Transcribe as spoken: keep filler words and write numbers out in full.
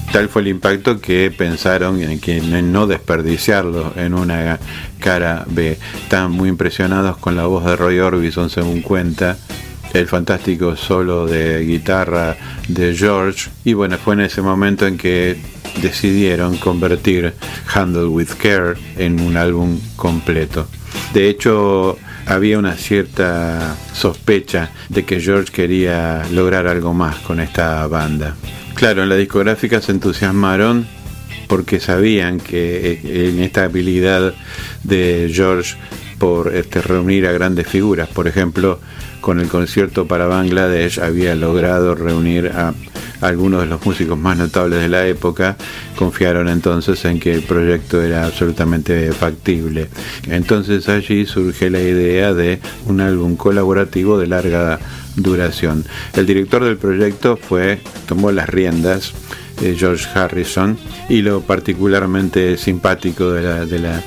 Tal fue el impacto que pensaron en que no desperdiciarlo en una cara B. Estaban muy impresionados con la voz de Roy Orbison, según cuenta, el fantástico solo de guitarra de George, y bueno, fue en ese momento en que decidieron convertir Handled with Care en un álbum completo. De hecho, había una cierta sospecha de que George quería lograr algo más con esta banda. Claro, en la discográfica se entusiasmaron porque sabían que en esta habilidad de George por este, reunir a grandes figuras, por ejemplo, con el concierto para Bangladesh había logrado reunir a algunos de los músicos más notables de la época. Confiaron entonces en que el proyecto era absolutamente factible. Entonces allí surge la idea de un álbum colaborativo de larga duración. El director del proyecto fue, tomó las riendas, eh, George Harrison, y lo particularmente simpático de la, de la